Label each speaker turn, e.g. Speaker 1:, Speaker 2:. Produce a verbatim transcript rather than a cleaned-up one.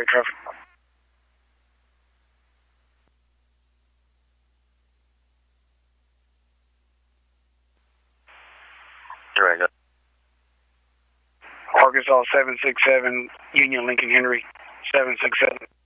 Speaker 1: highway traffic.
Speaker 2: Durango.
Speaker 1: Arkansas seven six seven, Union Lincoln Henry, seven six seven.